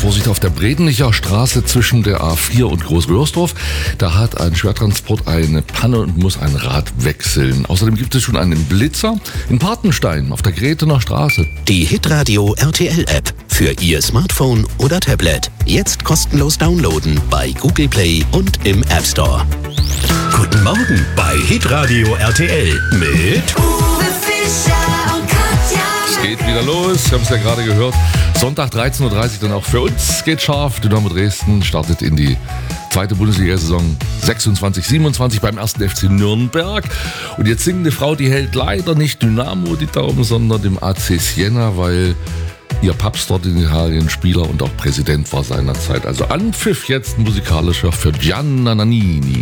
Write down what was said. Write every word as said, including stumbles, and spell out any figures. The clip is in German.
Vorsicht auf der Bredenlicher Straße zwischen der A vier und Großröhrsdorf. Da hat ein Schwertransport eine Panne und muss ein Rad wechseln. Außerdem gibt es schon einen Blitzer in Patenstein auf der Gretener Straße. Die Hitradio R T L App für Ihr Smartphone oder Tablet. Jetzt kostenlos downloaden bei Google Play und im App Store. Guten Morgen bei Hitradio R T L mit Uwe Fischer und Katja. Es geht wieder los, wir haben es ja gerade gehört. Sonntag dreizehn Uhr dreißig dann auch für uns geht scharf. Dynamo Dresden startet in die zweite Bundesliga-Saison sechsundzwanzig siebenundzwanzig beim ersten F C Nürnberg. Und jetzt singende Frau, die hält leider nicht Dynamo die Daumen, sondern dem A C Siena, weil ihr Papst dort in Italien Spieler und auch Präsident war seinerzeit. Also Anpfiff jetzt musikalischer für Gianna Nannini.